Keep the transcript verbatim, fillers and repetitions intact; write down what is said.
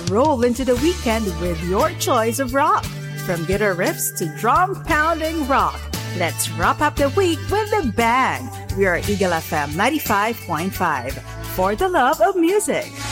roll into the weekend with your choice of rock. From guitar riffs to drum-pounding rock, let's wrap up the week with a bang. We are Eagle F M ninety-five point five, for the love of music.